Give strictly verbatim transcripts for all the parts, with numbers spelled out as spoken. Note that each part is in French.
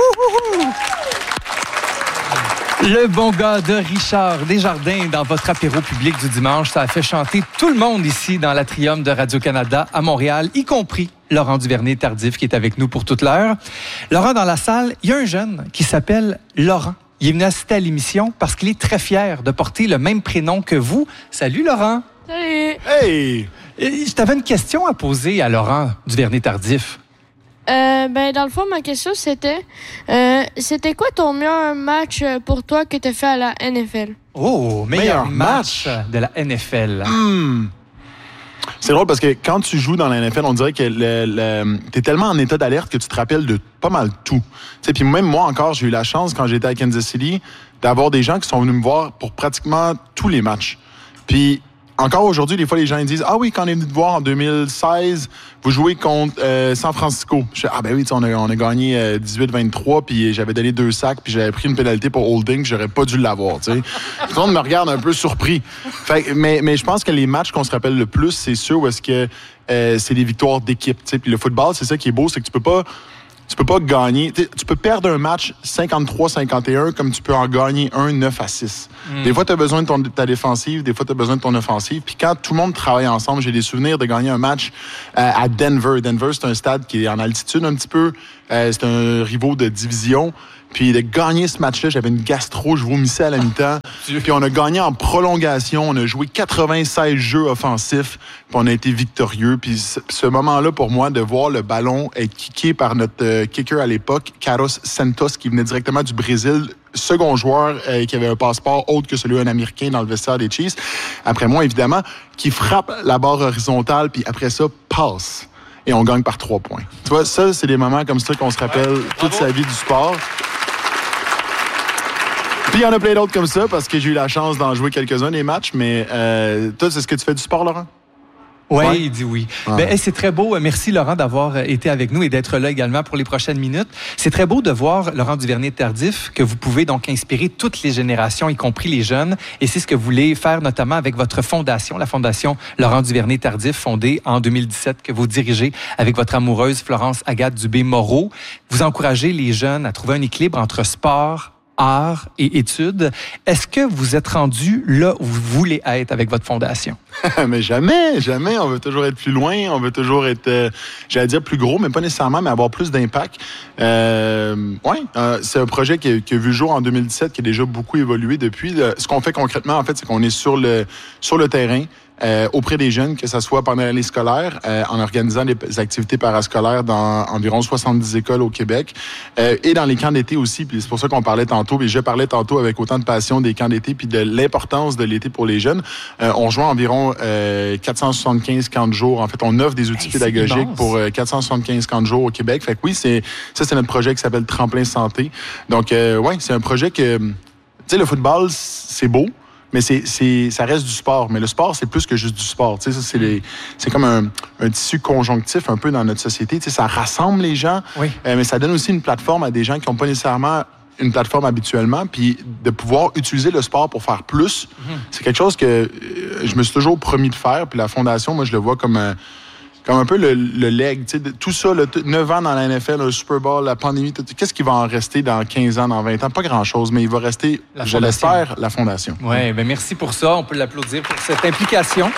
Wouhou! Le bon gars de Richard Desjardins dans votre apéro public du dimanche, ça a fait chanter tout le monde ici dans l'Atrium de Radio-Canada à Montréal, y compris Laurent Duvernay-Tardif qui est avec nous pour toute l'heure. Laurent, dans la salle, il y a un jeune qui s'appelle Laurent. Il est venu assister à l'émission parce qu'il est très fier de porter le même prénom que vous. Salut Laurent! Salut! Hey! Je t'avais une question à poser à Laurent Duvernay-Tardif. Euh, ben, dans le fond, ma question, c'était... Euh, c'était quoi ton meilleur match pour toi que tu as fait à la N F L? Oh, meilleur, Meilleur match de la N F L. Mmh. C'est drôle parce que quand tu joues dans la N F L, on dirait que le, le, t'es tellement en état d'alerte que tu te rappelles de pas mal tout. Puis même moi encore, j'ai eu la chance quand j'étais à Kansas City d'avoir des gens qui sont venus me voir pour pratiquement tous les matchs. Puis encore aujourd'hui, des fois, les gens ils disent « Ah oui, quand on est venu te voir en deux mille seize, vous jouez contre euh, San Francisco. » Je dis « Ah ben oui, on a, on a gagné euh, dix-huit vingt-trois, puis j'avais donné deux sacs, puis j'avais pris une pénalité pour holding, j'aurais pas dû l'avoir. » Tout le monde me regarde un peu surpris. Fait, mais, mais je pense que les matchs qu'on se rappelle le plus, c'est sûr où est-ce que euh, c'est des victoires d'équipe. Puis le football, c'est ça qui est beau, c'est que tu peux pas... Tu peux pas gagner. Tu peux perdre un match cinquante-trois cinquante et un comme tu peux en gagner un neuf à six. Mm. Des fois, tu as besoin de, ton, de ta défensive, des fois, tu as besoin de ton offensive. Puis quand tout le monde travaille ensemble, j'ai des souvenirs de gagner un match euh, à Denver. Denver, c'est un stade qui est en altitude un petit peu. Euh, c'est un rivaux de division. Puis de gagner ce match-là, j'avais une gastro, je vomissais à la mi-temps. Puis on a gagné en prolongation, on a joué quatre-vingt-seize jeux offensifs, puis on a été victorieux. Puis ce, ce moment-là, pour moi, de voir le ballon être kické par notre euh, kicker à l'époque, Carlos Santos, qui venait directement du Brésil, second joueur euh, qui avait un passeport autre que celui d'un Américain dans le vestiaire des Chiefs, après moi, évidemment, qui frappe la barre horizontale, puis après ça, passe. Et on gagne par trois points. Tu vois, ça, c'est des moments comme ça qu'on se rappelle ouais, toute sa vie du sport. Puis il y en a plein d'autres comme ça, parce que j'ai eu la chance d'en jouer quelques-uns des matchs, mais euh, toi, c'est ce que tu fais du sport, Laurent? Oui, ouais. il dit oui. Ouais. Ben, hey, c'est très beau. Merci, Laurent, d'avoir été avec nous et d'être là également pour les prochaines minutes. C'est très beau de voir, Laurent Duvernay-Tardif, que vous pouvez donc inspirer toutes les générations, y compris les jeunes. Et c'est ce que vous voulez faire notamment avec votre fondation, la fondation Laurent Duvernay-Tardif, fondée en deux mille dix-sept, que vous dirigez avec votre amoureuse Florence Agathe Dubé-Moreau. Vous encouragez les jeunes à trouver un équilibre entre sport, art et études. Est-ce que vous êtes rendu là où vous voulez être avec votre fondation? Mais jamais, jamais. On veut toujours être plus loin. On veut toujours être, euh, j'allais dire plus gros, mais pas nécessairement, mais avoir plus d'impact. Euh, oui, euh, c'est un projet qui a, qui a vu le jour en deux mille dix-sept, qui a déjà beaucoup évolué depuis. Le, ce qu'on fait concrètement, en fait, c'est qu'on est sur le, sur le terrain, Euh, auprès des jeunes, que ce soit pendant l'année scolaire, euh, en organisant des activités parascolaires dans environ soixante-dix écoles au Québec, euh, et dans les camps d'été aussi, puis c'est pour ça qu'on parlait tantôt, puis je parlais tantôt avec autant de passion des camps d'été, puis de l'importance de l'été pour les jeunes. Euh, on rejoint environ euh, quatre cent soixante-quinze camps de jour. En fait, on offre des outils hey, pédagogiques immense. pour euh, quatre cent soixante-quinze camps de jour au Québec. Fait que oui, c'est ça, c'est notre projet qui s'appelle Tremplin Santé. Donc, euh, ouais, c'est un projet que, tu sais, le football, c'est beau, mais c'est, c'est, ça reste du sport. Mais le sport, c'est plus que juste du sport. Tu sais, ça, c'est, les, c'est comme un, un tissu conjonctif un peu dans notre société. Tu sais, ça rassemble les gens, oui. euh, mais ça donne aussi une plateforme à des gens qui n'ont pas nécessairement une plateforme habituellement. Puis de pouvoir utiliser le sport pour faire plus, mm-hmm. c'est quelque chose que euh, je me suis toujours promis de faire. Puis la Fondation, moi, je le vois comme un... Comme un peu le, le leg, tu sais, tout ça, là, neuf ans dans la N F L, le Super Bowl, la pandémie, tout, qu'est-ce qui va en rester dans quinze ans, dans vingt ans? Pas grand-chose, mais il va rester, la je l'espère, la Fondation. Oui, bien merci pour ça. On peut l'applaudir pour cette implication.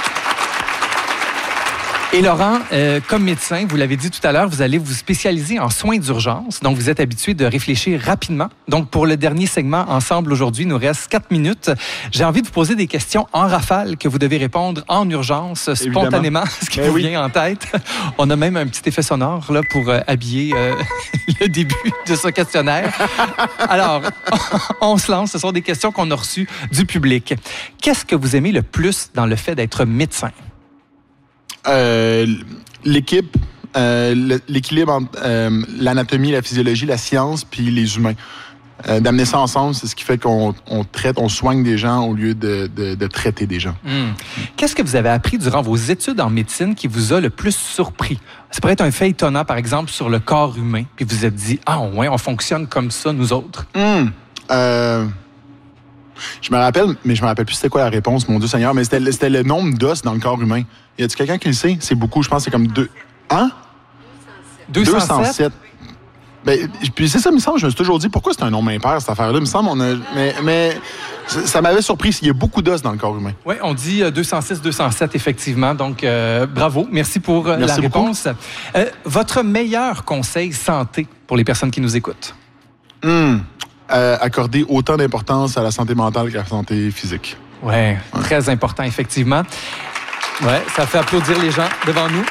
Et Laurent, euh, comme médecin, vous l'avez dit tout à l'heure, vous allez vous spécialiser en soins d'urgence. Donc, vous êtes habitué de réfléchir rapidement. Donc, pour le dernier segment, ensemble, aujourd'hui, il nous reste quatre minutes. J'ai envie de vous poser des questions en rafale que vous devez répondre en urgence, Évidemment. spontanément, ce qui ben vous oui. vient en tête. On a même un petit effet sonore là pour euh, habiller euh, le début de ce questionnaire. Alors, on se lance. Ce sont des questions qu'on a reçues du public. Qu'est-ce que vous aimez le plus dans le fait d'être médecin? Euh, l'équipe, euh, l'équilibre entre euh, l'anatomie, la physiologie, la science, puis les humains. Euh, d'amener ça ensemble, c'est ce qui fait qu'on on traite, on soigne des gens au lieu de, de, de traiter des gens. Mmh. Qu'est-ce que vous avez appris durant vos études en médecine qui vous a le plus surpris? Ça pourrait être un fait étonnant, par exemple, sur le corps humain, puis vous vous êtes dit, ah ouais, on fonctionne comme ça, nous autres. Mmh. Euh... Je me rappelle, mais je me rappelle plus c'était quoi la réponse, mon Dieu Seigneur, mais c'était, c'était le nombre d'os dans le corps humain. Y a-t-il quelqu'un qui le sait? C'est beaucoup, je pense que c'est comme deux... Hein? deux cent sept. deux cent sept. Ben, puis c'est ça, il me semble, je me suis toujours dit, pourquoi c'est un nombre impair, cette affaire-là? Il me semble, on a... Mais, mais ça m'avait surpris, il y a beaucoup d'os dans le corps humain. Oui, on dit deux cent six, deux cent sept, effectivement. Donc, euh, bravo. Merci pour euh, Merci la réponse. Euh, votre meilleur conseil santé pour les personnes qui nous écoutent? Hum, euh, accorder autant d'importance à la santé mentale qu'à la santé physique. Oui, ouais. Très important, effectivement. Oui, ça fait applaudir les gens devant nous.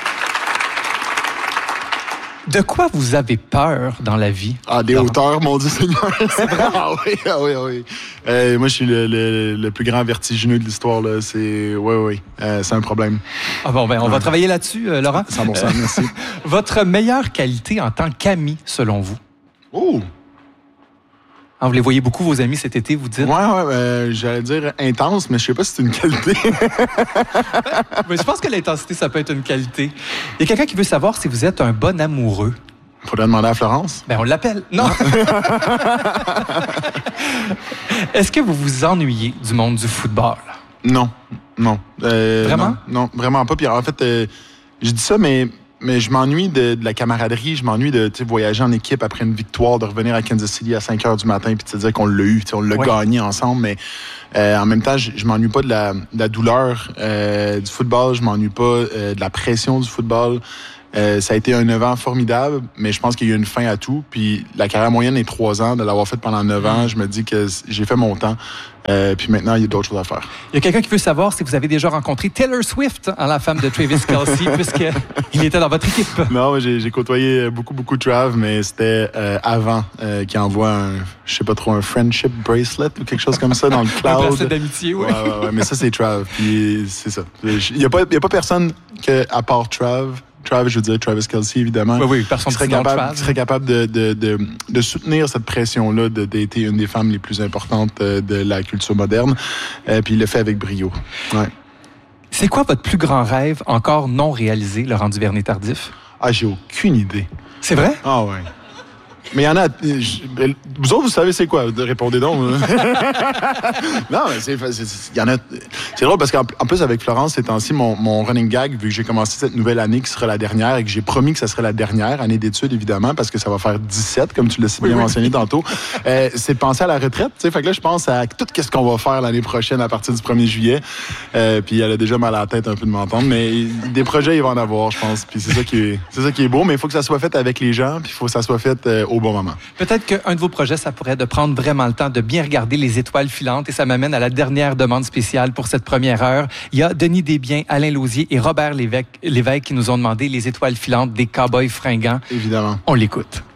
De quoi vous avez peur dans la vie? Ah, des Laurent? Hauteurs, mon Dieu Seigneur. C'est vrai? Ah oui, ah oui, ah oui. Euh, moi, je suis le, le, le plus grand vertigineux de l'histoire, là. C'est, oui, oui, euh, c'est un problème. Ah bon, ben, on ouais. va travailler là-dessus, euh, Laurent. cent pour cent, merci. Votre meilleure qualité en tant qu'ami, selon vous? Oh! Ah, vous les voyez beaucoup, vos amis, cet été, vous dites? Oui, ouais, euh, j'allais dire intense, mais je sais pas si c'est une qualité. Mais je pense que l'intensité, ça peut être une qualité. Il y a quelqu'un qui veut savoir si vous êtes un bon amoureux. Faudrait demander à Florence. Ben, on l'appelle. Non! Est-ce que vous vous ennuyez du monde du football? Non, non. Euh, vraiment? Non, non, vraiment pas. Puis en fait, euh, je dis ça, mais... Mais je m'ennuie de, de la camaraderie, je m'ennuie de voyager en équipe après une victoire, de revenir à Kansas City à cinq heures du matin puis de se dire qu'on l'a eu, on l'a ouais. gagné ensemble. Mais euh, en même temps, je, je m'ennuie pas de la, de la douleur euh, du football, je m'ennuie pas euh, de la pression du football. Euh, ça a été un neuf ans formidable, mais je pense qu'il y a eu une fin à tout. Puis la carrière moyenne est trois ans. De l'avoir fait pendant neuf ans, je me dis que j'ai fait mon temps. Euh, puis maintenant, il y a d'autres choses à faire. Il y a quelqu'un qui veut savoir si vous avez déjà rencontré Taylor Swift, hein, la femme de Travis Kelce, puisqu'il était dans votre équipe. Non, j'ai, j'ai côtoyé beaucoup, beaucoup Trav, mais c'était euh, avant euh, qu'il envoie un, je sais pas trop, un friendship bracelet ou quelque chose comme ça dans le cloud. Un bracelet d'amitié, oui. Ouais, ouais, ouais, mais ça, c'est Trav. Puis c'est ça. Il n'y a, a pas personne que, à part Trav, Travis, je veux dire Travis Kelce, évidemment. Oui, oui, personne qui serait capable, qui serait capable de, de, de, de soutenir cette pression-là, de, d'être une des femmes les plus importantes de la culture moderne. Euh, puis il le fait avec brio. Ouais. C'est quoi votre plus grand rêve encore non réalisé, Laurent Duvernay-Tardif? Ah, j'ai aucune idée. C'est vrai? Ah, ouais. Mais il y en a... Je, vous autres, vous savez c'est quoi? Répondez donc. Non, mais c'est... Il y en a... C'est drôle parce qu'en en plus, avec Florence, ces temps-ci, mon, mon running gag, vu que j'ai commencé cette nouvelle année qui sera la dernière et que j'ai promis que ça serait la dernière année d'études, évidemment, parce que ça va faire dix-sept, comme tu l'as si bien oui, mentionné oui. tantôt, euh, c'est de penser à la retraite. T'sais. Fait que là, je pense à tout ce qu'on va faire l'année prochaine à partir du premier juillet. Euh, puis elle a déjà mal à la tête un peu de m'entendre, mais des projets, il va en avoir, je pense. Puis c'est ça qui est, c'est ça qui est beau, mais il faut que ça soit fait avec les gens, puis il faut que ça soit fait euh, au bon moment. Peut-être qu'un de vos projets, ça pourrait être de prendre vraiment le temps de bien regarder les étoiles filantes et ça m'amène à la dernière demande spéciale pour cette première heure. Il y a Denis Desbiens, Alain Lausier et Robert Lévesque, Lévesque qui nous ont demandé les étoiles filantes des Cowboys fringants. Évidemment. On l'écoute.